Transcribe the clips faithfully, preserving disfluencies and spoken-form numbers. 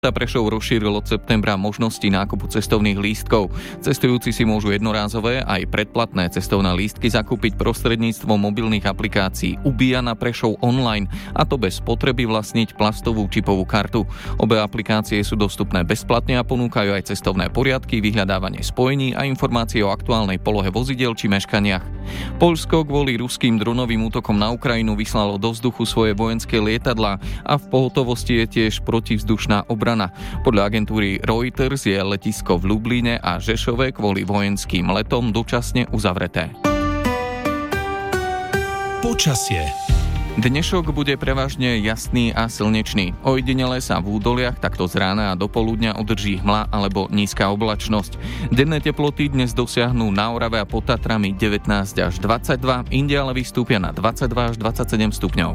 Prešov rozšíril od septembra možnosti nákupu cestovných lístkov. Cestujúci si môžu jednorázové aj predplatné cestovné lístky zakúpiť prostredníctvom mobilných aplikácií Ubia na Prešov online, a to bez potreby vlastniť plastovú čipovú kartu. Obe aplikácie sú dostupné bezplatne a ponúkajú aj cestovné poriadky, vyhľadávanie spojení a informácie o aktuálnej polohe vozidiel či meškaniach. Poľsko kvôli ruským dronovým útokom na Ukrajinu vyslalo do vzduchu svoje vojenské lietadlá a v pohotovosti je tiež protivzdušná obrana. Podľa agentúry Reuters je letisko v Lubline a Žešove kvôli vojenským letom dočasne uzavreté. Počasie. Dnešok bude prevažne jasný a slnečný. Ojedinele sa v údoliach takto z rána a do poludňa udrží hmla alebo nízka oblačnosť. Denné teploty dnes dosiahnu na Orave a pod Tatrami devätnásť až dvadsaťdva, inde ale vystúpia na dvadsaťdva až dvadsaťsedem stupňov.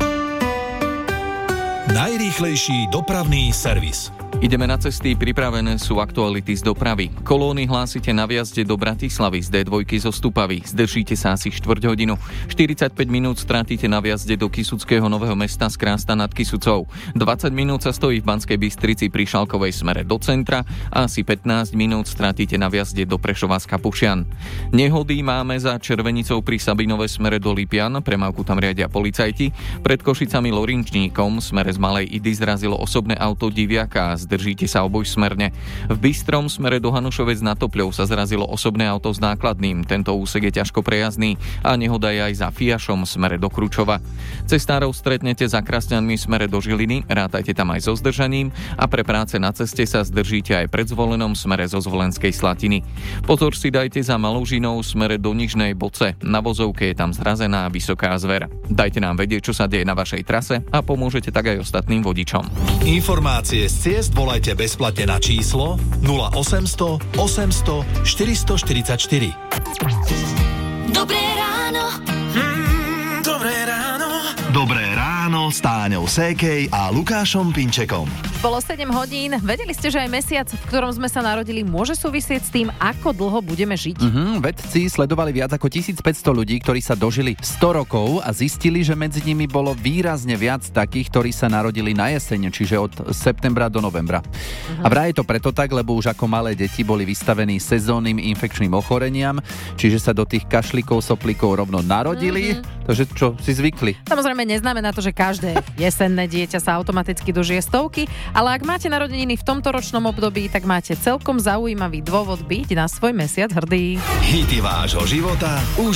Najrýchlejší dopravný servis. Ideme na cesty, pripravené sú aktuality z dopravy. Kolóny hlásite na vjazde do Bratislavy z dé dva zo Stupavy. Zdržíte sa asi štvrť hodinu. štyridsaťpäť minút strátite na vjazde do Kysuckého Nového Mesta z Krásta nad Kysucou. dvadsať minút sa stojí v Banskej Bystrici pri Šalkovej smere do centra a asi pätnásť minút strátite na vjazde do Prešova z Kapušian. Nehody máme za Červenicou pri Sabinove smere do Lipian, premávku tam riadia policajti. Pred Košicami Lorinčníkom smere z Malej Idy zrazilo osobné auto diviaka a zdržíte sa obojsmerne. V Bystrom smere do Hanušovec nad Topľou sa zrazilo osobné auto s nákladným. Tento úsek je ťažko prejazdný a nehoda je aj za Fiašom smere do Kručova. Cestárov stretnete za Krasňanmi smere do Žiliny, rátajte tam aj so zdržaním a pre práce na ceste sa zdržíte aj pred Zvolenom smere zo Zvolenskej Slatiny. Pozor si dajte za Malúžinou smere do Nižnej Boce. Na vozovke je tam zrazená vysoká zver. Dajte nám vedieť, čo sa deje na vašej trase a pomôžete tak aj ostatným vodičom. Informácie z ciest volajte bezplatne na číslo nula osemsto osemsto štyristoštyridsaťštyri. Dobré ráno. Mm, dobré ráno. Dobré ráno s Táňou Sékej a Lukášom Pinčekom. Bolo sedem hodín. Vedeli ste, že aj mesiac, v ktorom sme sa narodili, môže súvisieť s tým, ako dlho budeme žiť? Mm-hmm, vedci sledovali viac ako tisícpäťsto ľudí, ktorí sa dožili sto rokov a zistili, že medzi nimi bolo výrazne viac takých, ktorí sa narodili na jeseň, čiže od septembra do novembra. Mm-hmm. A vraj je to preto tak, lebo už ako malé deti boli vystavení sezónnym infekčným ochoreniam, čiže sa do tých kašlíkov, soplíkov rovno narodili, mm-hmm. takže čo, si zvykli. Samozrejme neznamená to, že každé jesenné dieťa sa automaticky dožije stovky, ale ak máte narodeniny v tomto ročnom období, tak máte celkom zaujímavý dôvod byť na svoj mesiac hrdý. Hity vášho života už